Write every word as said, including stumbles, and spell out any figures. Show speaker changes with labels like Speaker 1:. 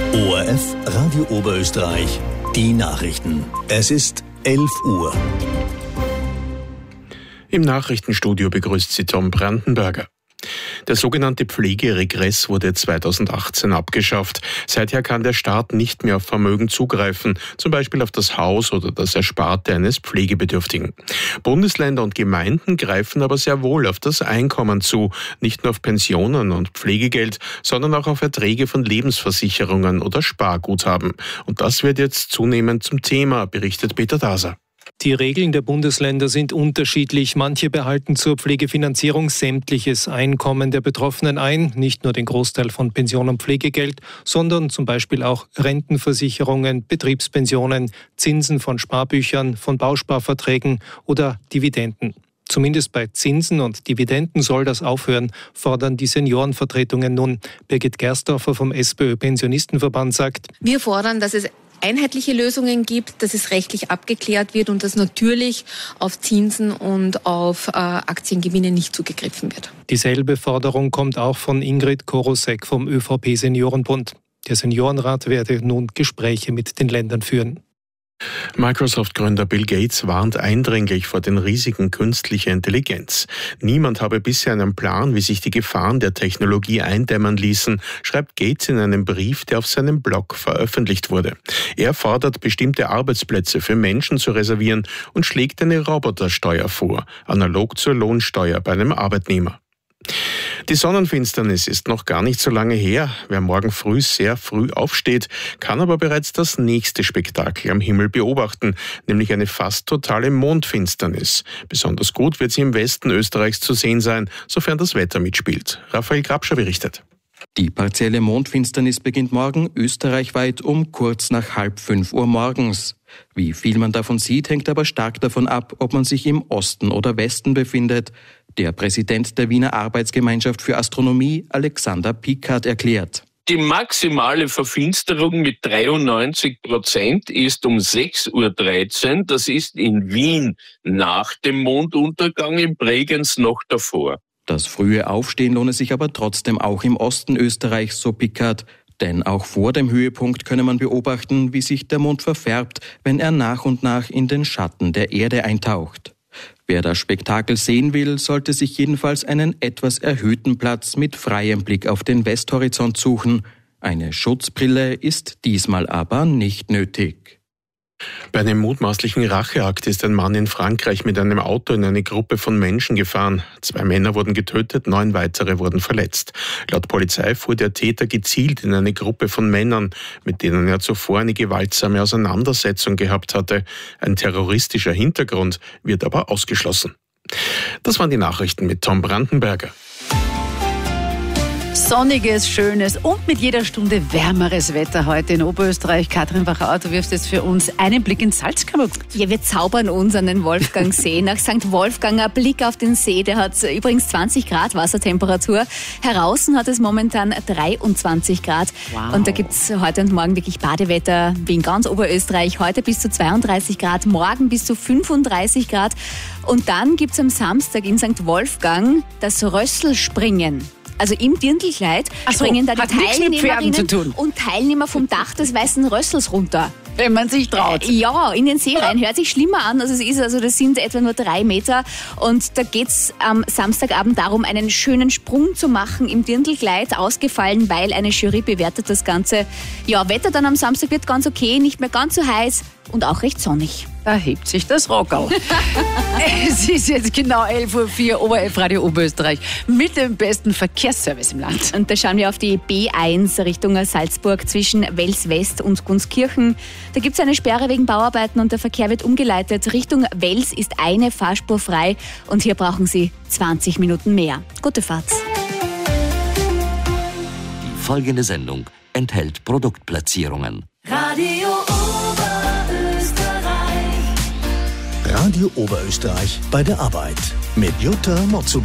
Speaker 1: O R F Radio Oberösterreich, die Nachrichten. Es ist elf Uhr.
Speaker 2: Im Nachrichtenstudio begrüßt Sie Tom Brandenberger. Der sogenannte Pflegeregress wurde zweitausendachtzehn abgeschafft. Seither kann der Staat nicht mehr auf Vermögen zugreifen, zum Beispiel auf das Haus oder das Ersparte eines Pflegebedürftigen. Bundesländer und Gemeinden greifen aber sehr wohl auf das Einkommen zu, nicht nur auf Pensionen und Pflegegeld, sondern auch auf Erträge von Lebensversicherungen oder Sparguthaben. Und das wird jetzt zunehmend zum Thema, berichtet Peter Daser.
Speaker 3: Die Regeln der Bundesländer sind unterschiedlich. Manche behalten zur Pflegefinanzierung sämtliches Einkommen der Betroffenen ein, nicht nur den Großteil von Pension und Pflegegeld, sondern zum Beispiel auch Rentenversicherungen, Betriebspensionen, Zinsen von Sparbüchern, von Bausparverträgen oder Dividenden. Zumindest bei Zinsen und Dividenden soll das aufhören, fordern die Seniorenvertretungen nun. Birgit Gersdorfer vom SPÖ-Pensionistenverband sagt:
Speaker 4: Wir fordern, dass es einheitliche Lösungen gibt, dass es rechtlich abgeklärt wird und dass natürlich auf Zinsen und auf äh, Aktiengewinne nicht zugegriffen wird.
Speaker 3: Dieselbe Forderung kommt auch von Ingrid Korosek vom ÖVP-Seniorenbund. Der Seniorenrat werde nun Gespräche mit den Ländern führen.
Speaker 2: Microsoft-Gründer Bill Gates warnt eindringlich vor den Risiken künstlicher Intelligenz. Niemand habe bisher einen Plan, wie sich die Gefahren der Technologie eindämmen ließen, schreibt Gates in einem Brief, der auf seinem Blog veröffentlicht wurde. Er fordert, bestimmte Arbeitsplätze für Menschen zu reservieren und schlägt eine Robotersteuer vor, analog zur Lohnsteuer bei einem Arbeitnehmer. Die Sonnenfinsternis ist noch gar nicht so lange her. Wer morgen früh sehr früh aufsteht, kann aber bereits das nächste Spektakel am Himmel beobachten, nämlich eine fast totale Mondfinsternis. Besonders gut wird sie im Westen Österreichs zu sehen sein, sofern das Wetter mitspielt. Raphael Grabscher berichtet.
Speaker 5: Die partielle Mondfinsternis beginnt morgen österreichweit um kurz nach halb fünf Uhr morgens. Wie viel man davon sieht, hängt aber stark davon ab, ob man sich im Osten oder Westen befindet. Der Präsident der Wiener Arbeitsgemeinschaft für Astronomie, Alexander Pickard, erklärt:
Speaker 6: Die maximale Verfinsterung mit dreiundneunzig Prozent ist um sechs Uhr dreizehn. Das ist in Wien nach dem Monduntergang, in Bregenz noch davor.
Speaker 5: Das frühe Aufstehen lohne sich aber trotzdem auch im Osten Österreichs, so Pickard. Denn auch vor dem Höhepunkt könne man beobachten, wie sich der Mond verfärbt, wenn er nach und nach in den Schatten der Erde eintaucht. Wer das Spektakel sehen will, sollte sich jedenfalls einen etwas erhöhten Platz mit freiem Blick auf den Westhorizont suchen. Eine Schutzbrille ist diesmal aber nicht nötig.
Speaker 2: Bei einem mutmaßlichen Racheakt ist ein Mann in Frankreich mit einem Auto in eine Gruppe von Menschen gefahren. Zwei Männer wurden getötet, neun weitere wurden verletzt. Laut Polizei fuhr der Täter gezielt in eine Gruppe von Männern, mit denen er zuvor eine gewaltsame Auseinandersetzung gehabt hatte. Ein terroristischer Hintergrund wird aber ausgeschlossen. Das waren die Nachrichten mit Tom Brandenberger.
Speaker 7: Sonniges, schönes und mit jeder Stunde wärmeres Wetter heute in Oberösterreich. Katrin Wachauer, du wirfst jetzt für uns einen Blick ins Salzkammergut.
Speaker 8: Ja, wir zaubern uns an den Wolfgangsee. Nach Sankt Wolfgang ein Blick auf den See, der hat übrigens zwanzig Grad Wassertemperatur. Heraußen hat es momentan dreiundzwanzig Grad.
Speaker 7: Wow.
Speaker 8: Und da gibt's heute und morgen wirklich Badewetter wie in ganz Oberösterreich. Heute bis zu zweiunddreißig Grad, morgen bis zu fünfunddreißig Grad. Und dann gibt's am Samstag in Sankt Wolfgang das Rösselspringen. Also im Dirndlkleid
Speaker 7: Ach so,
Speaker 8: springen da die
Speaker 7: hat nichts mit Pferden zu tun.
Speaker 8: Teilnehmerinnen und Teilnehmer vom Dach des Weißen Rössels runter.
Speaker 7: Wenn man sich traut.
Speaker 8: Äh, ja, in den See rein. Hört sich schlimmer an, als es ist. Also das sind etwa nur drei Meter. Und da geht's am Samstagabend darum, einen schönen Sprung zu machen im Dirndlkleid. Ausgefallen, weil eine Jury bewertet das Ganze. Ja, Wetter dann am Samstag wird ganz okay, nicht mehr ganz so heiß und auch recht sonnig.
Speaker 7: Da hebt sich das Rockerl. Es ist jetzt genau elf Uhr vier, O R F Radio Oberösterreich mit dem besten Verkehrsservice im Land.
Speaker 8: Und da schauen wir auf die B eins Richtung Salzburg zwischen Wels West und Gunskirchen. Da gibt es eine Sperre wegen Bauarbeiten und der Verkehr wird umgeleitet. Richtung Wels ist eine Fahrspur frei und hier brauchen Sie zwanzig Minuten mehr. Gute Fahrt.
Speaker 9: Die folgende Sendung enthält Produktplatzierungen.
Speaker 1: Radio Oberösterreich. Radio Oberösterreich bei der Arbeit mit Jutta Motzuber.